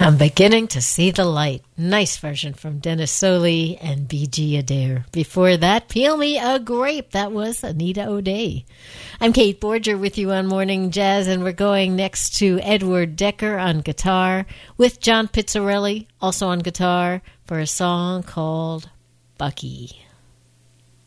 I'm beginning to see the light. Nice version from Dennis Soley and B.G. Adair. Before that, Peel Me a Grape. That was Anita O'Day. I'm Kate Borger with you on Morning Jazz, and we're going next to Edward Decker on guitar with John Pizzarelli, also on guitar, for a song called Bucky.